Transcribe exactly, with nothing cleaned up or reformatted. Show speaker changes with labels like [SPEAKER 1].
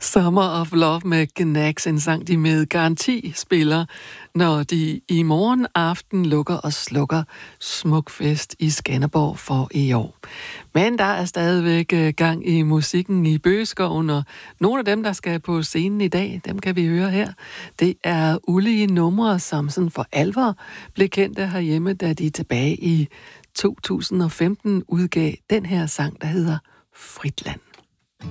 [SPEAKER 1] Summer of Love med Gnags, en sang, de med garanti spiller, når de i morgen aften lukker og slukker Smukfest i Skanderborg for i år. Men der er stadigvæk gang i musikken i Bøgeskoven, og nogle af dem, der skal på scenen i dag, dem kan vi høre her. Det er ulige numre, som sådan for alvor blev kendte herhjemme, da de tilbage i to tusind og femten udgav den her sang, der hedder Fritland.